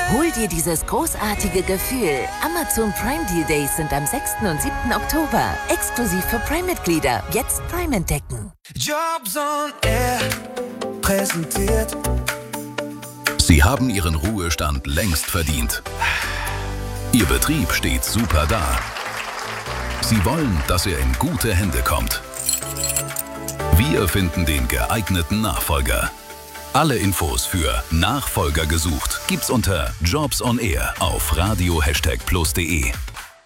Hol dir dieses großartige Gefühl. Amazon Prime Deal Days sind am 6. und 7. Oktober. Exklusiv für Prime-Mitglieder. Jetzt Prime entdecken. Jobs on Air präsentiert. Sie haben Ihren Ruhestand längst verdient. Ihr Betrieb steht super da. Sie wollen, dass er in gute Hände kommt. Wir finden den geeigneten Nachfolger. Alle Infos für Nachfolger gesucht gibt's unter Jobs on Air auf radio++de.